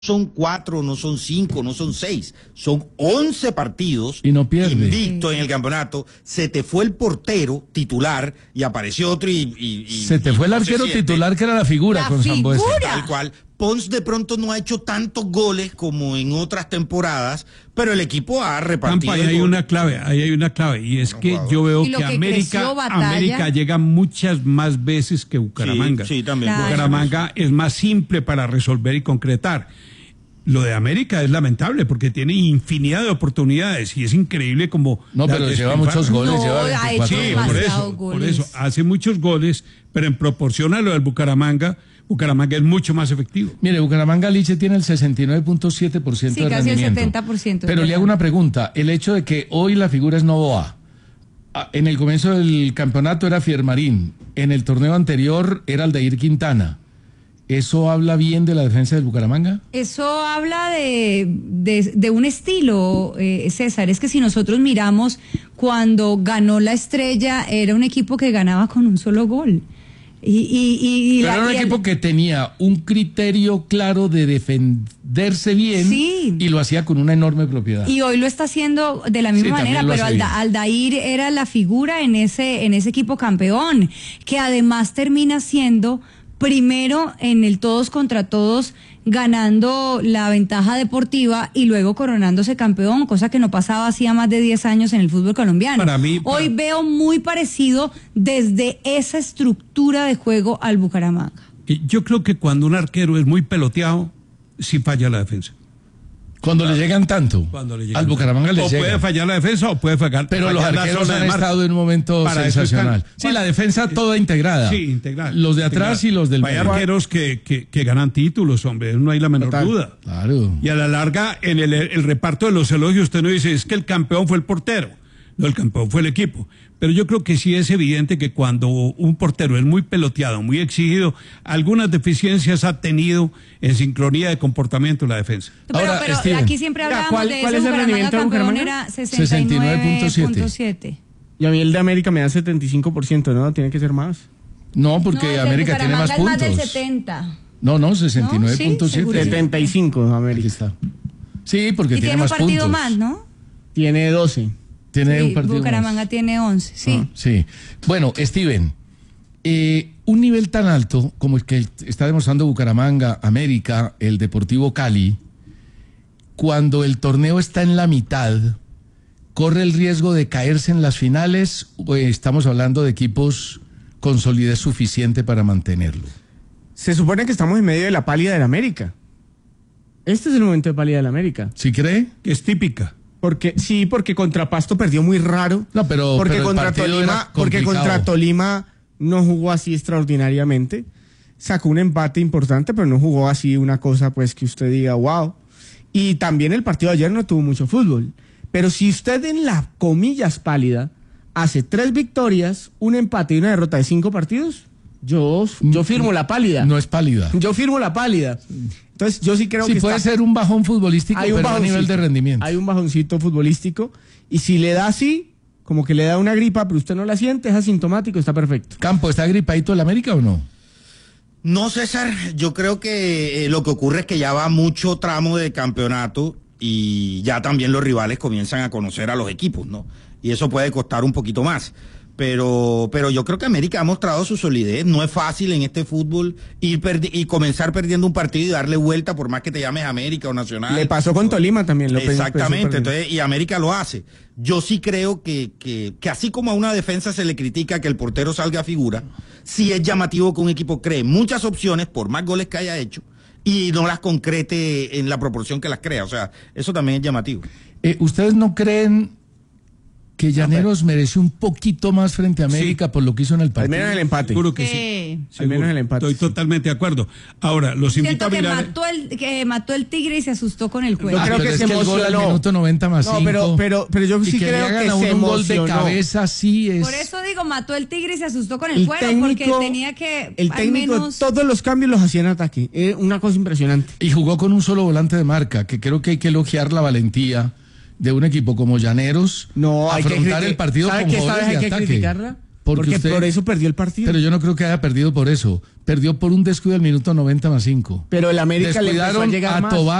son 4, no son 5, no son 6, son 11 partidos y no pierde. Invicto en el campeonato. Se te fue el portero titular y apareció otro se te fue el arquero titular que era la figura con Sambuesa. Tal cual. Pons de pronto no ha hecho tantos goles como en otras temporadas, pero el equipo ha repartido. Ahí hay una clave, y es que yo veo que América llega muchas más veces que Bucaramanga. Sí, también. Claro. Bucaramanga es más simple para resolver y concretar. Lo de América es lamentable porque tiene infinidad de oportunidades y es increíble como... No, pero lleva muchos goles, lleva 24 sí, por eso, hace muchos goles, pero en proporción a lo del Bucaramanga es mucho más efectivo. Mire, Bucaramanga Liche tiene el 69.7% de rendimiento. Sí, casi el 70%. Pero le hago una pregunta, el hecho de que hoy la figura es Novoa, en el comienzo del campeonato era Fiermarín, en el torneo anterior era Aldair Quintana. ¿Eso habla bien de la defensa del Bucaramanga? Eso habla de un estilo, César. Es que si nosotros miramos, cuando ganó la Estrella, era un equipo que ganaba con un solo gol. Pero era un equipo que tenía un criterio claro de defenderse bien, sí, y lo hacía con una enorme propiedad. Y hoy lo está haciendo de la misma manera, pero Aldair era la figura en ese equipo campeón, que además termina siendo primero en el todos contra todos, ganando la ventaja deportiva y luego coronándose campeón, cosa que no pasaba hacía más de 10 años en el fútbol colombiano. Hoy veo muy parecido desde esa estructura de juego al Bucaramanga. Yo creo que cuando un arquero es muy peloteado, sí falla la defensa. Cuando le llegan tanto, al Bucaramanga le llega. O puede fallar la defensa o puede fallar. Pero los arqueros han estado en un momento sensacional. Sí, la defensa toda integrada. Sí, integral. Los de atrás y los del medio. Hay arqueros que ganan títulos, hombre, no hay la menor duda. Claro. Y a la larga, en el reparto de los elogios, usted no dice, es que el campeón fue el portero. No, el campeón fue el equipo. Pero yo creo que sí es evidente que cuando un portero es muy peloteado, muy exigido, algunas deficiencias ha tenido en sincronía de comportamiento la defensa. Pero aquí siempre hablamos de ¿cuál es el rendimiento de Bucaramanga? Era 69.7. Y a mí el de América me da 75%, ¿no? Tiene que ser más. No, porque América tiene más puntos. Más del 70. No, 69.7. 75 América está. Sí, porque tiene más puntos. Y tiene un partido más, ¿no? Tiene 12. Tiene un partido Bucaramanga más. Tiene 11, sí. Sí. Bueno, Steven, un nivel tan alto como el que está demostrando Bucaramanga, América, el Deportivo Cali, cuando el torneo está en la mitad, ¿corre el riesgo de caerse en las finales o estamos hablando de equipos con solidez suficiente para mantenerlo? Se supone que estamos en medio de la pálida del América. Este es el momento de pálida del América. ¿Sí cree? Que es típica. Porque contra Pasto perdió muy raro. No, pero contra Tolima no jugó así extraordinariamente. Sacó un empate importante, pero no jugó así una cosa pues que usted diga wow. Y también el partido de ayer no tuvo mucho fútbol. Pero si usted en la comillas pálida hace 3 victorias, un empate y una derrota de 5 partidos, yo firmo la pálida. No es pálida. Yo firmo la pálida. Entonces, yo sí creo que puede ser un bajón futbolístico, pero a nivel de rendimiento. Hay un bajoncito futbolístico, y si le da así, como que le da una gripa, pero usted no la siente, es asintomático, está perfecto. Campo, ¿está gripadito el América o no? No, César, yo creo que lo que ocurre es que ya va mucho tramo de campeonato y ya también los rivales comienzan a conocer a los equipos, ¿no? Y eso puede costar un poquito más. Pero yo creo que América ha mostrado su solidez. No es fácil en este fútbol y comenzar perdiendo un partido y darle vuelta por más que te llames América o Nacional. Le pasó con Tolima también. Exactamente, entonces, y América lo hace. Yo sí creo que así como a una defensa se le critica que el portero salga a figura, sí es llamativo que un equipo cree muchas opciones por más goles que haya hecho y no las concrete en la proporción que las crea. O sea, eso también es llamativo. ¿Ustedes no creen que Llaneros mereció un poquito más frente a América por lo que hizo en el partido? Al menos el empate. Seguro que sí. Al menos el empate. Estoy totalmente de acuerdo. Ahora, los invito a mirar. Que mató el tigre y se asustó con el juego. Yo creo que se emocionó. El gol al minuto 90 más 5. Pero yo sí creo que se emocionó. Un gol de cabeza sí es. Por eso digo, mató el tigre y se asustó con el juego, porque tenía que el técnico, al menos... todos los cambios los hacía en ataque. Una cosa impresionante. Y jugó con un solo volante de marca, que creo que hay que elogiar la valentía de un equipo como Llaneros, no, afrontar el partido con jugadores de ataque. Criticarla? Porque por eso perdió el partido. Pero yo no creo que haya perdido por eso. Perdió por un descuido del minuto 90+5. Pero el América le empezó a llegar más.